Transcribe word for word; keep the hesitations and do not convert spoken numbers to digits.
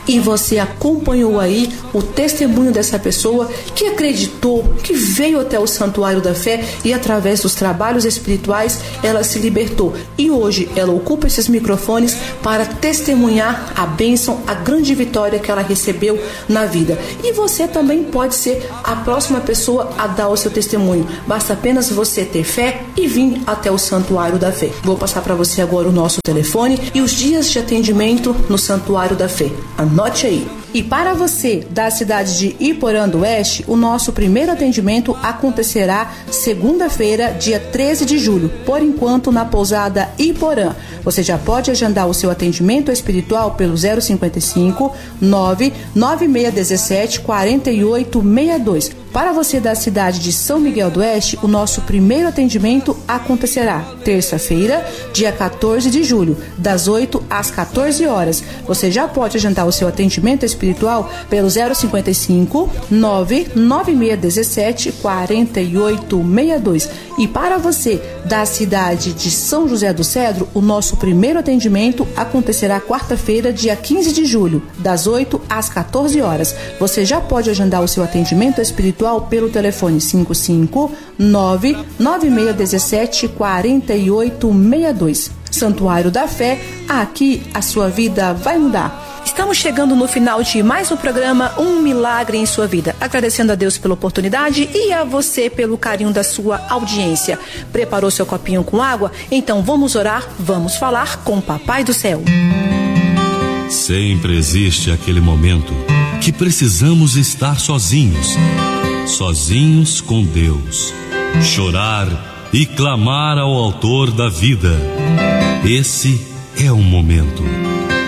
e você acompanhou aí o testemunho dessa pessoa que acreditou, que veio até o Santuário da Fé e através dos trabalhos espirituais ela se libertou. E hoje ela ocupa esses microfones para testemunhar a bênção, a grande vitória que ela recebeu na vida. E você também pode ser a próxima pessoa a dar o seu testemunho. Basta apenas você ter fé e vir até o Santuário da Fé. Vou passar para você agora o nosso telefone e os dias de atendimento no Santuário da Fé. Anote aí. E para você da cidade de Iporã do Oeste, o nosso primeiro atendimento acontecerá segunda-feira, dia treze de julho, por enquanto na pousada Iporã. Você já pode agendar o seu atendimento espiritual pelo zero cinquenta e cinco, nove nove seis um sete, quatro oito seis dois. Para você da cidade de São Miguel do Oeste, o nosso primeiro atendimento acontecerá terça-feira, dia quatorze de julho, das oito às quatorze horas. Você já pode agendar o seu atendimento espiritual pelo zero cinquenta e cinco, nove nove seis um sete, quatro oito seis dois. E para você da cidade de São José do Cedro, o nosso primeiro atendimento acontecerá quarta-feira, dia quinze de julho, das oito às quatorze horas. Você já pode agendar o seu atendimento espiritual pelo telefone cinco cinco nove nove seis um sete, quatro oito seis dois. Santuário da Fé, aqui a sua vida vai mudar. Estamos chegando no final de mais um programa Um Milagre em Sua Vida. Agradecendo a Deus pela oportunidade e a você pelo carinho da sua audiência. Preparou seu copinho com água? Então vamos orar, vamos falar com o Papai do Céu. Sempre existe aquele momento que precisamos estar sozinhos, sozinhos com Deus, chorar e clamar ao Autor da vida. Esse é o momento.